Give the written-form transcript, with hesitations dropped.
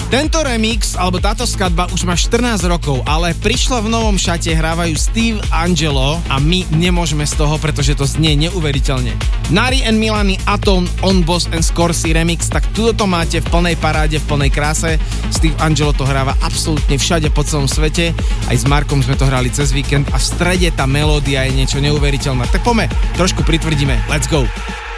Tento remix, alebo táto skladba už má 14 rokov, ale prišla v novom šate, hrávajú Steve Angelo a my nemôžeme z toho, pretože to znie neuveriteľne. Nari and Milani, Atom, On Boss and Scorsese remix, tak tuto to máte v plnej paráde, v plnej kráse. Steve Angelo to hráva absolútne všade po celom svete. Aj s Markom sme to hrali cez víkend a v strede tá melódia je niečo neuveriteľné. Tak poďme, trošku pritvrdíme. Let's go!